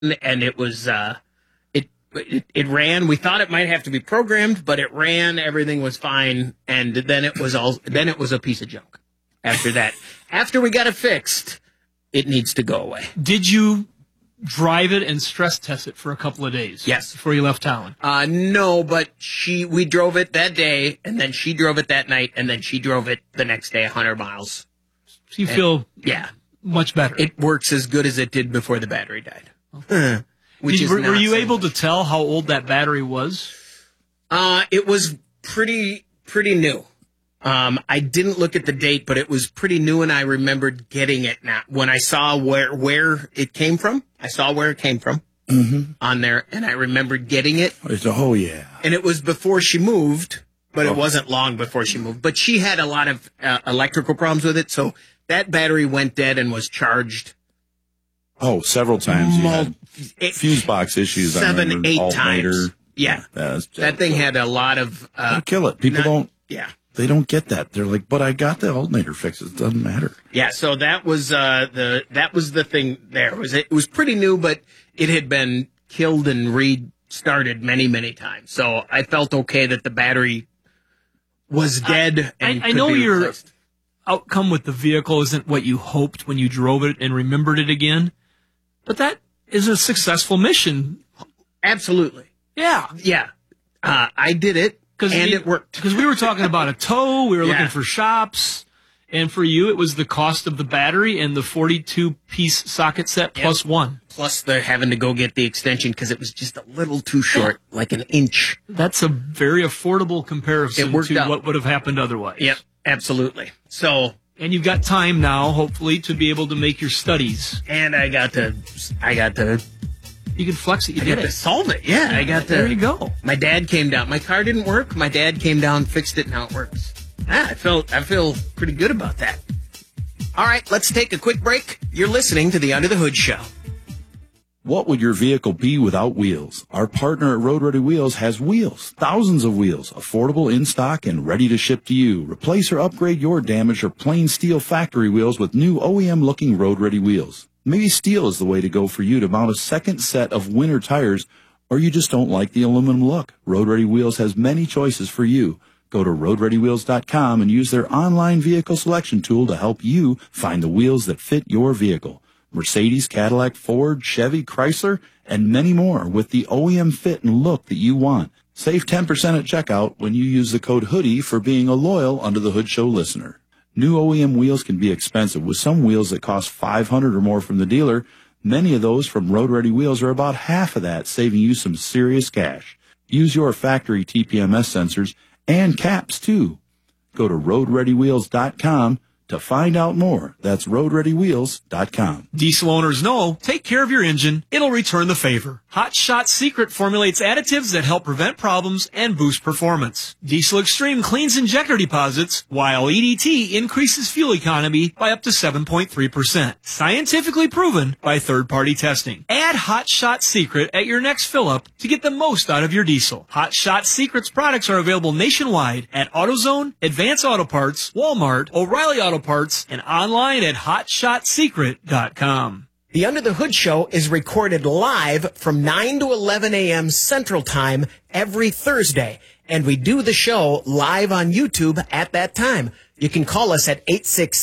and it was it ran. We thought it might have to be programmed, but it ran. Everything was fine, and then it was a piece of junk. After that, after we got it fixed, it needs to go away. Did you drive it and stress test it for a couple of days? Yes, before you left town. No, but we drove it that day, and then she drove it that night, and then she drove it the next day 100 miles. So you feel much better. It works as good as it did before the battery died. Okay. Were you able to tell how old that battery was? It was pretty new. I didn't look at the date, but it was pretty new, and I remembered getting it now. When I saw where it came from, on there, and I remembered getting it. Oh, yeah. And it was before she moved, but it wasn't long before she moved. But she had a lot of electrical problems with it, so that battery went dead and was charged. Oh, several times. You had fuse box issues. 7, 8 times. Yeah. That thing had a lot of... kill it. People don't... Yeah. They don't get that. They're like, but I got the alternator fixed. It doesn't matter. Yeah, so that was the thing there. It was pretty new, but it had been killed and restarted many, many times. So I felt okay that the battery was dead. I know your outcome with the vehicle isn't what you hoped when you drove it and remembered it again, but that is a successful mission. Absolutely. Yeah. Yeah. I did it. And it worked. Because we were talking about a tow, we were looking for shops, and for you it was the cost of the battery and the 42-piece socket set plus one. Plus the having to go get the extension because it was just a little too short, like an inch. That's a very affordable comparison to what would have happened otherwise. Yep, absolutely. So, and you've got time now, hopefully, to be able to make your studies. And I got to you can flex it. I got to solve it. Yeah, I got to. There you go. My dad came down. My car didn't work. My dad came down, fixed it, and now it works. I feel pretty good about that. All right, let's take a quick break. You're listening to the Under the Hood Show. What would your vehicle be without wheels? Our partner at Road Ready Wheels has wheels, thousands of wheels, affordable in stock and ready to ship to you. Replace or upgrade your damaged or plain steel factory wheels with new OEM-looking Road Ready Wheels. Maybe steel is the way to go for you to mount a second set of winter tires, or you just don't like the aluminum look. Road Ready Wheels has many choices for you. Go to roadreadywheels.com and use their online vehicle selection tool to help you find the wheels that fit your vehicle. Mercedes, Cadillac, Ford, Chevy, Chrysler, and many more with the OEM fit and look that you want. Save 10% at checkout when you use the code HOODIE for being a loyal Under the Hood Show listener. New OEM wheels can be expensive, with some wheels that cost $500 or more from the dealer. Many of those from Road Ready Wheels are about half of that, saving you some serious cash. Use your factory TPMS sensors and caps, too. Go to roadreadywheels.com to find out more. That's roadreadywheels.com. Diesel owners know, take care of your engine, it'll return the favor. Hot Shot Secret formulates additives that help prevent problems and boost performance. Diesel Extreme cleans injector deposits, while EDT increases fuel economy by up to 7.3%. Scientifically proven by third-party testing. Add Hot Shot Secret at your next fill-up to get the most out of your diesel. Hot Shot Secret's products are available nationwide at AutoZone, Advance Auto Parts, Walmart, O'Reilly Auto Parts, and online at HotShotSecret.com. The Under the Hood Show is recorded live from 9 to 11 a.m. Central Time every Thursday, and we do the show live on YouTube at that time. You can call us at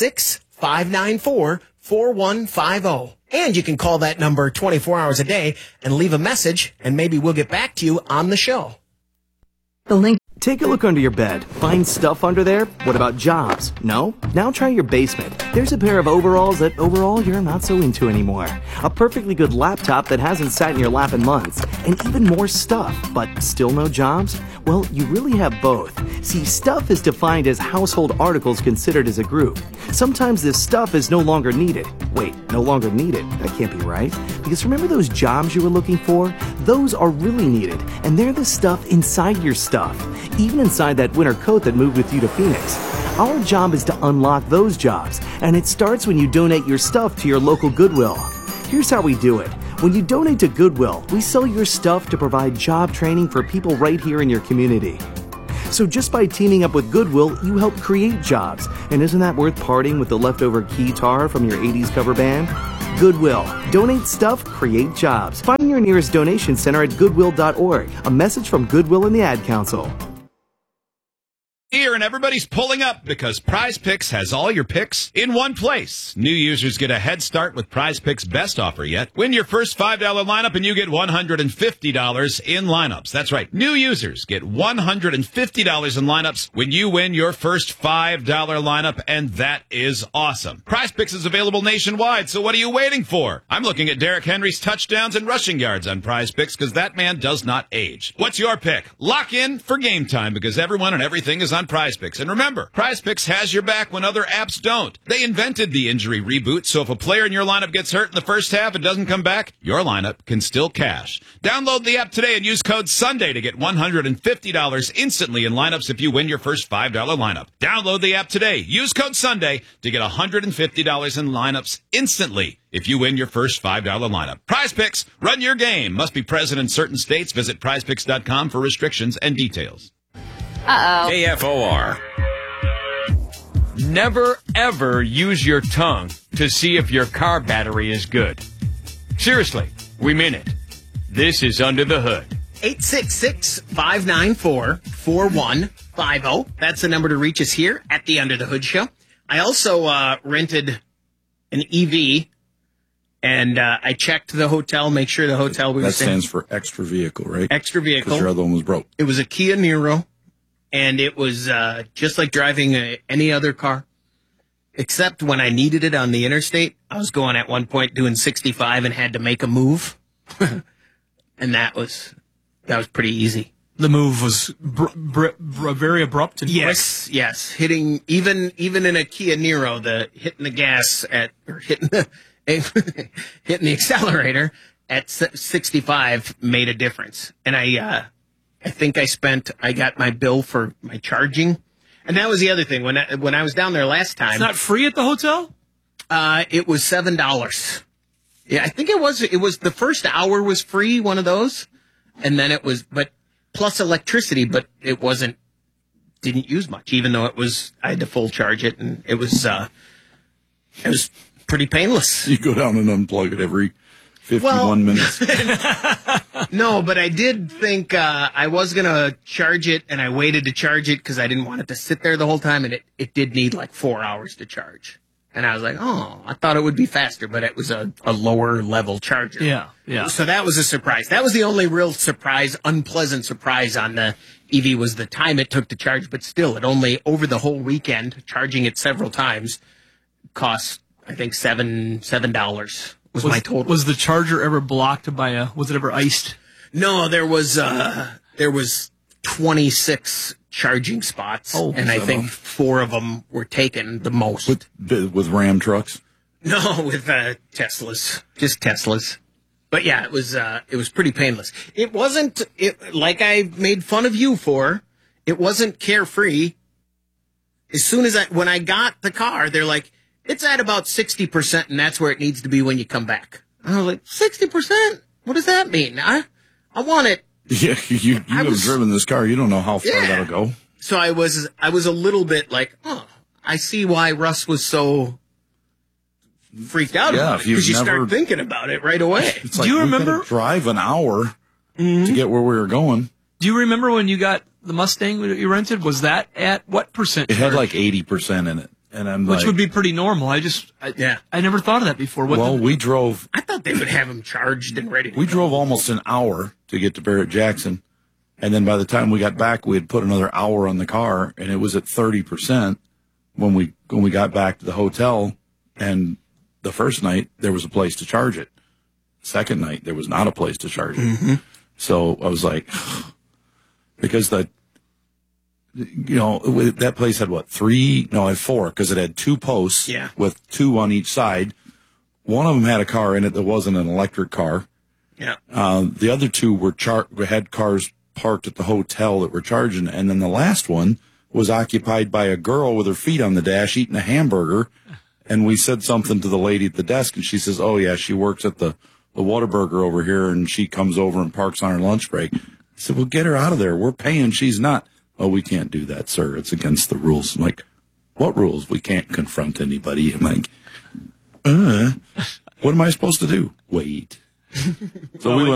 866-594-4150. And you can call that number 24 hours a day and leave a message, and maybe we'll get back to you on the show. The link. Take a look under your bed. Find stuff under there? What about jobs? No? Now try your basement. There's a pair of overalls that overall you're not so into anymore. A perfectly good laptop that hasn't sat in your lap in months. And even more stuff, but still no jobs? Well, you really have both. See, stuff is defined as household articles considered as a group. Sometimes this stuff is no longer needed. Wait, no longer needed? That can't be right. Because remember those jobs you were looking for? Those are really needed, and they're the stuff inside your stuff. Even inside that winter coat that moved with you to Phoenix. Our job is to unlock those jobs, and it starts when you donate your stuff to your local Goodwill. Here's how we do it. When you donate to Goodwill, we sell your stuff to provide job training for people right here in your community. So just by teaming up with Goodwill, you help create jobs. And isn't that worth parting with the leftover keytar from your 80s cover band? Goodwill. Donate stuff, create jobs. Find your nearest donation center at goodwill.org. A message from Goodwill and the Ad Council. Here, and everybody's pulling up because Prize Picks has all your picks in one place. New users get a head start with Prize Picks' best offer yet. Win your first $5 lineup and you get $150 in lineups. That's right. New users get $150 in lineups when you win your first $5 lineup, and that is awesome. Prize Picks is available nationwide, so what are you waiting for? I'm looking at Derrick Henry's touchdowns and rushing yards on Prize Picks because that man does not age. What's your pick? Lock in for game time because everyone and everything is on Prize Picks. And remember, Prize Picks has your back when other apps don't. They invented the injury reboot, so if a player in your lineup gets hurt in the first half and doesn't come back, your lineup can still cash. Download the app today and use code SUNDAY to get $150 instantly in lineups if you win your first $5 lineup. Download the app today. Use code SUNDAY to get $150 in lineups instantly if you win your first $5 lineup. Prize Picks, run your game. Must be present in certain states. Visit prizepicks.com for restrictions and details. Uh-oh. KFOR. Never, ever use your tongue to see if your car battery is good. Seriously, we mean it. This is Under the Hood. 866-594-4150. That's the number to reach us here at the Under the Hood Show. I also rented an EV, and I checked the hotel, make sure the hotel we were staying. That stands for extra vehicle, right? Extra vehicle. Because your other one was broke. It was a Kia Niro, and it was just like driving any other car, except when I needed it on the interstate. I was going at one point doing 65 and had to make a move, and that was pretty easy. The move was very abrupt and quick. Yes. Hitting even in a Kia Niro, hitting the gas hitting the accelerator at 65 made a difference. And I think I got my bill for my charging. And that was the other thing. When I was down there last time. It's not free at the hotel? It was $7. Yeah, I think it was the first hour was free, one of those. And then but plus electricity, but it didn't use much, even though I had to full charge it, and it was pretty painless. You go down and unplug it every 51 minutes. No, but I did think I was going to charge it, and I waited to charge it because I didn't want it to sit there the whole time, and it did need like 4 hours to charge. And I was like, I thought it would be faster, but it was a lower level charger. Yeah. So that was a surprise. That was the only real unpleasant surprise on the EV was the time it took to charge, but still, it only, over the whole weekend, charging it several times, cost, I think, $7 was my total. Was the charger ever blocked by was it ever iced? No, there was 26 charging spots, and I think 4 of them were taken the most. With Ram trucks? No, with Teslas, just Teslas. But yeah, it was pretty painless. It wasn't like I made fun of you for. It wasn't carefree. As soon as when I got the car, they're like, it's at about 60%, and that's where it needs to be when you come back. I was like, 60%? What does that mean? I want it. Yeah, you have driven this car. You don't know how far that'll go. So I was a little bit like, I see why Russ was so freaked out about it, because you start thinking about it right away. It's like, do you remember drive an hour to get where we were going? Do you remember when you got the Mustang that you rented? Was that at what percent? It had like 80% in it. And which would be pretty normal. I never thought of that before. We drove. I thought they would have them charged and ready to We go. drove almost an hour to get to Barrett-Jackson. And then by the time we got back, we had put another hour on the car, and it was at 30% when we got back to the hotel. And the first night, there was a place to charge it. Second night, there was not a place to charge it. Mm-hmm. So I was like, because that place had what, 3? No, it had 4, because it had 2 posts with 2 on each side. One of them had a car in it that wasn't an electric car. Yeah. The other 2 had cars parked at the hotel that were charging. And then the last one was occupied by a girl with her feet on the dash eating a hamburger. And we said something to the lady at the desk, and she says, oh, yeah, she works at the Whataburger over here, and she comes over and parks on her lunch break. I said, well, get her out of there. We're paying. She's not. oh, we can't do that, sir. It's against the rules. I'm like, what rules? We can't confront anybody. I'm like, what am I supposed to do? Wait. So we went